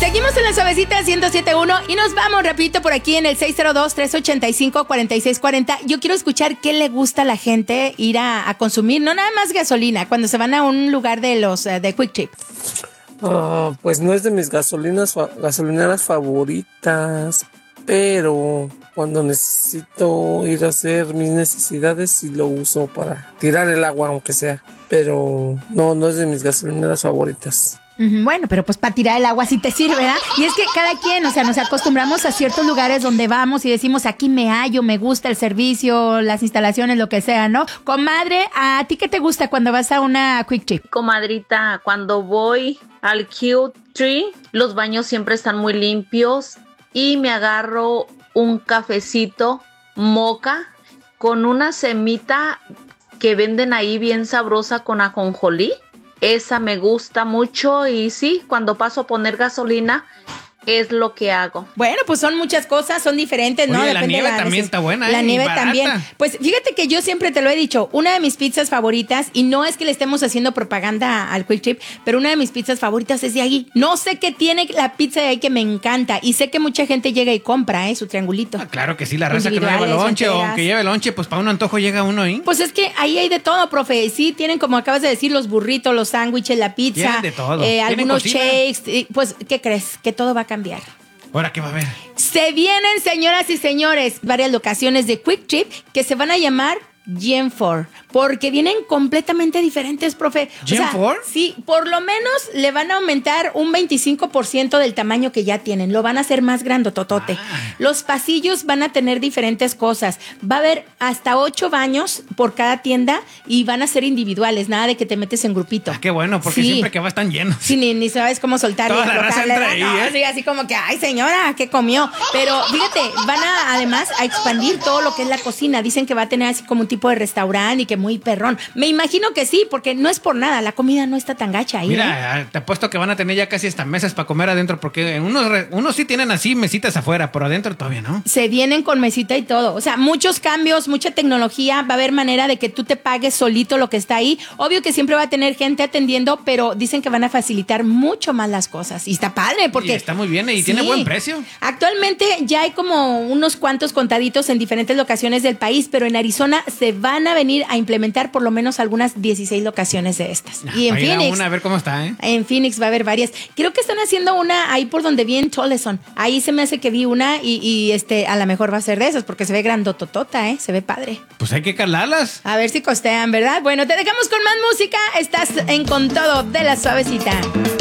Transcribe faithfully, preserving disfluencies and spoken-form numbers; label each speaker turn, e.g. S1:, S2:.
S1: Seguimos en la Suavecita ciento siete punto uno y nos vamos rapidito por aquí en el seis cero dos, tres ocho cinco, cuatro seis cuatro cero. Yo quiero escuchar qué le gusta a la gente ir a, a consumir, no nada más gasolina, cuando se van a un lugar de los uh, de Quick Trip.
S2: Uh, pues no es de mis gasolinas gasolineras favoritas, pero cuando necesito ir a hacer mis necesidades sí lo uso para tirar el agua, aunque sea, pero no, no es de mis gasolineras favoritas.
S1: Bueno, pero pues para tirar el agua sí te sirve, ¿verdad? Y es que cada quien, o sea, nos acostumbramos a ciertos lugares donde vamos y decimos, aquí me hallo, me gusta el servicio, las instalaciones, lo que sea, ¿no? Comadre, ¿a ti qué te gusta cuando vas a una Quick Trip?
S3: Comadrita, cuando voy al Quick Trip, los baños siempre están muy limpios y me agarro un cafecito moca con una semita que venden ahí bien sabrosa con ajonjolí. Esa me gusta mucho y sí, cuando paso a poner gasolina es lo que hago.
S1: Bueno, pues son muchas cosas, son diferentes, ¿no?
S4: Oye,
S1: Depende
S4: la nieve
S1: de la
S4: también
S1: neces-
S4: está buena,
S1: La
S4: ¿eh?
S1: nieve
S4: Y barata.
S1: también. Pues fíjate que yo siempre te lo he dicho, una de mis pizzas favoritas, y no es que le estemos haciendo propaganda al Quick Trip, pero una de mis pizzas favoritas es de ahí. No sé qué tiene la pizza de ahí que me encanta, y sé que mucha gente llega y compra, ¿eh? Su triangulito.
S4: Ah, claro que sí, la raza que no lleva
S1: Individuales,
S4: lonche o
S1: enteras.
S4: aunque lleve lonche, pues para un antojo llega uno ahí.
S1: Pues es que ahí hay de todo, profe. Sí, tienen, como acabas de decir, los burritos, los sándwiches, la pizza.
S4: Tienen de todo.
S1: eh,
S4: Tienen
S1: algunos
S4: cocina.
S1: shakes. eh, Pues, ¿qué crees? Que todo va a cambiar.
S4: Ahora, ¿qué va a haber?
S1: Se vienen, señoras y señores, varias locaciones de Quick Trip que se van a llamar Gen cuatro, porque vienen completamente diferentes, profe.
S4: ¿Gen cuatro?
S1: Sí, por lo menos le van a aumentar un veinticinco por ciento del tamaño que ya tienen. Lo van a hacer más grandototote.
S4: Ah.
S1: Los pasillos van a tener diferentes cosas. Va a haber hasta ocho baños por cada tienda y van a ser individuales, nada de que te metes en grupito.
S4: Ah, qué bueno, porque
S1: Sí.
S4: siempre que va están llenos.
S1: Sí, ni, ni sabes cómo soltar.
S4: Toda
S1: y
S4: la raza
S1: aflojarle,
S4: entra
S1: ¿verdad?
S4: ahí,
S1: No,
S4: ¿eh?
S1: sí, así como que, ay, señora, ¿qué comió? Pero fíjate, van a además a expandir todo lo que es la cocina. Dicen que va a tener así como un tipo de restaurante y que muy perrón. Me imagino que sí, porque no es por nada, la comida no está tan gacha ahí. ¿eh?
S4: Mira, te apuesto que van a tener ya casi hasta mesas para comer adentro, porque unos, re- unos sí tienen así mesitas afuera, pero adentro todavía no.
S1: Se vienen con mesita y todo. O sea, muchos cambios, mucha tecnología. Va a haber manera de que tú te pagues solito lo que está ahí. Obvio que siempre va a tener gente atendiendo, pero dicen que van a facilitar mucho más las cosas. Y está padre porque...
S4: Y está muy bien y tiene buen precio.
S1: Actualmente ya hay como unos cuantos contaditos en diferentes locaciones del país, pero en Arizona se van a venir a implementar por lo menos algunas dieciséis locaciones de estas. Y en
S4: Va a ir a
S1: Phoenix...
S4: una a ver cómo está, ¿eh?
S1: En Phoenix va a haber varias. Creo que están haciendo una ahí por donde vi en Toleson. Ahí se me hace que vi una y, y este a lo mejor va a ser de esas porque se ve grandototota, ¿eh? Se ve padre.
S4: Pues hay que calarlas.
S1: A ver si costean, ¿verdad? Bueno, te dejamos con más música. Estás en Con Todo de la Suavecita.